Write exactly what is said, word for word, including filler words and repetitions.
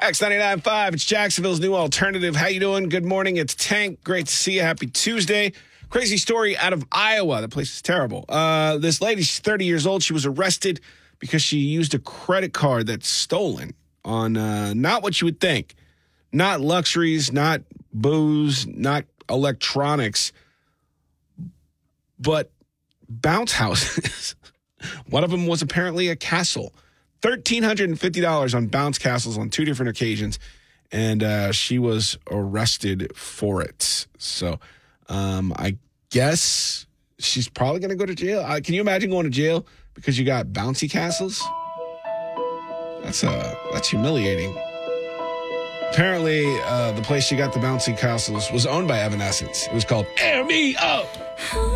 X ninety-nine point five, it's Jacksonville's new alternative. How you doing? Good morning. It's Tank. Great to see you. Happy Tuesday. Crazy story out of Iowa. The place is terrible. Uh, this lady, she's thirty years old. She was arrested because she used a credit card that's stolen on uh, not what you would think. Not luxuries, not booze, not electronics, but bounce houses. One of them was apparently a castle. one thousand three hundred fifty dollars on bounce castles on two different occasions, and uh, she was arrested for it. So um, I guess she's probably going to go to jail. Uh, can you imagine going to jail because you got bouncy castles? That's uh, that's humiliating. Apparently, uh, the place she got the bouncy castles was owned by Evanescence. It was called Air Me Up.